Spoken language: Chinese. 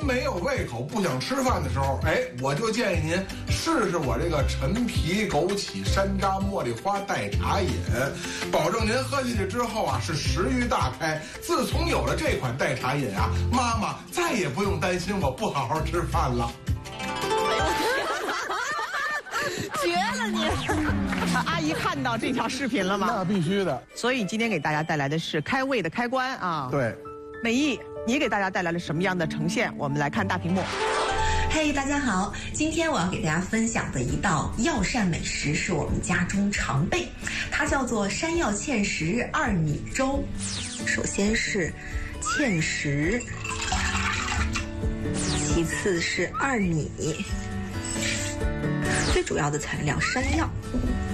没有胃口不想吃饭的时候，我就建议您试试我这个陈皮枸杞山楂茉莉花代茶饮，保证您喝进去之后啊是食欲大开。自从有了这款代茶饮啊，妈妈再也不用担心我不好好吃饭了。 绝了你！阿姨看到这条视频了吗？ 那必须的。 所以今天给大家带来的是开胃的开关啊。 对， 美意，你给大家带来了什么样的呈现？我们来看大屏幕。 嘿，大家好！今天我要给大家分享的一道药膳美食是我们家中常备，它叫做山药芡实2米粥。首先是芡实，其次是2米，最主要的材料山药。